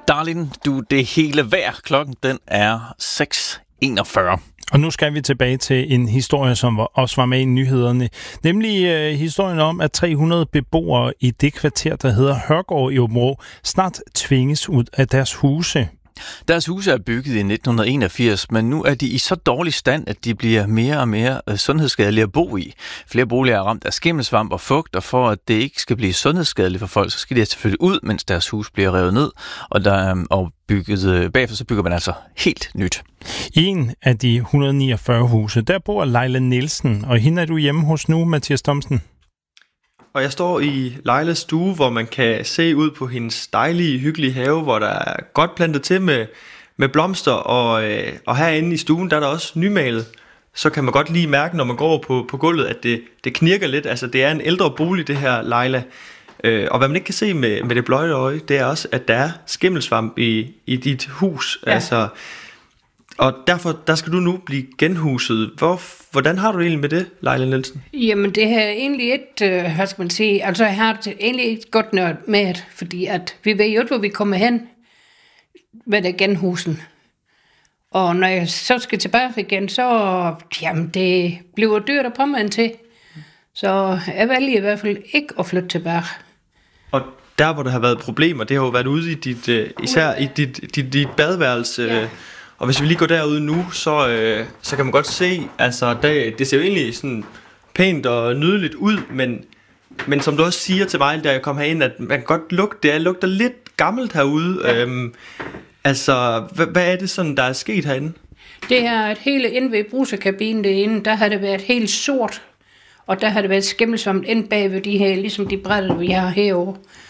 Darling, du det hele værd. Klokken den er 6:41. Og nu skal vi tilbage til en historie, som også var med i nyhederne. Nemlig historien om, at 300 beboere i det kvarter, der hedder Hørgård i Aabenraa, snart tvinges ud af deres huse. Deres huse er bygget i 1981, men nu er de i så dårlig stand, at de bliver mere og mere sundhedsskadelige at bo i. Flere boliger er ramt af skimmelsvamp og fugt, og for at det ikke skal blive sundhedsskadeligt for folk, så skal de selvfølgelig ud, mens deres hus bliver revet ned, bagefter så bygger man altså helt nyt. I en af de 149 huse, der bor Leila Nielsen, og hende er du hjemme hos nu, Mathias Thomsen. Og jeg står i Leilas stue, hvor man kan se ud på hendes dejlige, hyggelige have, hvor der er godt plantet til med blomster, og herinde i stuen, der er der også nymalet. Så kan man godt lige mærke, når man går på gulvet, at det knirker lidt. Altså, det er en ældre bolig, det her, Leila. Og hvad man ikke kan se med det bløje øje, det er også, at der er skimmelsvamp i dit hus. Ja. Altså, og derfor, der skal du nu blive genhuset. Hvordan har du egentlig med det, Leila Nielsen? Jamen, det her er egentlig ikke, hvad skal man sige, altså jeg har det egentlig ikke godt nørd med det, fordi at vi ved jo ikke, hvor vi kommer hen med det genhusen. Og når jeg så skal tilbage igen, så, jamen, det bliver dyrt at påmande til. Så jeg vælger i hvert fald ikke at flytte tilbage. Og der, hvor der har været problemer, det har jo været ude i især i dit badeværelse. Ja. Og hvis vi lige går derud nu, så kan man godt se, altså det ser jo egentlig sådan pænt og nydeligt ud, men som du også siger til mig, da jeg kom herind, at man kan godt lugte, det lugter lidt gammelt herude. Ja. Altså, hvad er det sådan, der er sket herinde? Det her, at hele inde ved bruserkabinen derinde, der har det været helt sort, og der har det været skimmelsvamp inde bag ved de her, ligesom de brætter, vi har herovre.